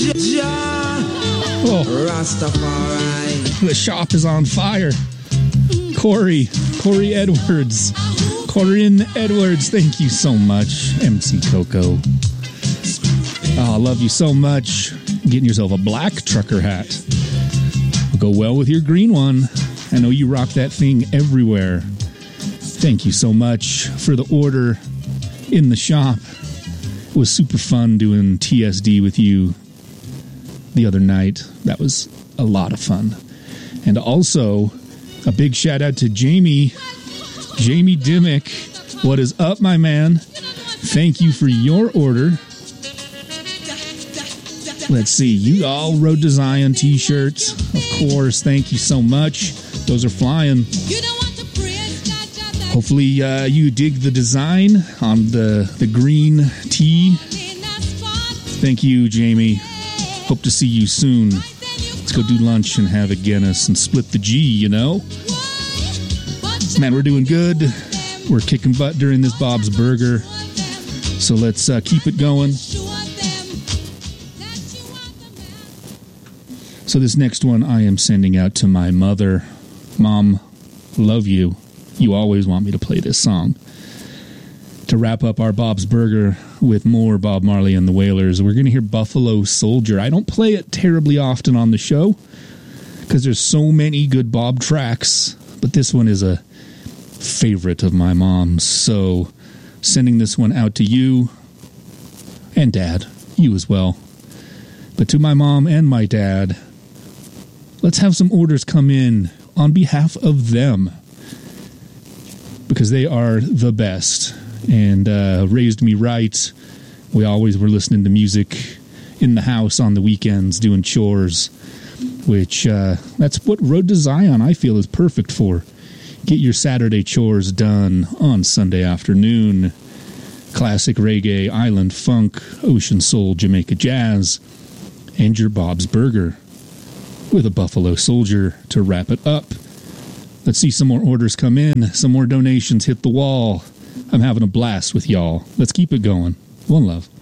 Oh, Rastafari. the shop is on fire. Corey Edwards. Corinne Edwards, thank you so much. MC Coco. Oh, I love you so much. Getting yourself a black trucker hat. Will go well with your green one. I know you rock that thing everywhere. Thank you so much for the order in the shop. It was super fun doing TSD with you the other night. That was a lot of fun. And also, a big shout out to Jamie Dimmick. What is up, my man? Thank you for your order. Let's see. You all Road to Zion t-shirts. Of course. Thank you so much. Those are flying. Hopefully you dig the design on the green tee. Thank you, Jamie. Hope to see you soon. Let's go do lunch and have a Guinness and split the G, you know? Man, we're doing good. We're kicking butt during this Bob's Burger. So let's keep it going. So this next one I am sending out to my mother. Mom, love you. You always want me to play this song. To wrap up our Bob's Burger with more Bob Marley and the Wailers, we're going to hear Buffalo Soldier. I don't play it terribly often on the show because there's so many good Bob tracks, but this one is a favorite of my mom's. So sending this one out to you and Dad, you as well. But to my mom and my dad, let's have some orders come in on behalf of them, because they are the best and raised me right. We always were listening to music in the house on the weekends, doing chores, which that's what Road to Zion, I feel, is perfect for. Get your Saturday chores done on Sunday afternoon. Classic reggae, island funk, ocean soul, Jamaica jazz, and your Bob's Burger with a Buffalo Soldier to wrap it up. Let's see some more orders come in, some more donations hit the wall. I'm having a blast with y'all. Let's keep it going. One love.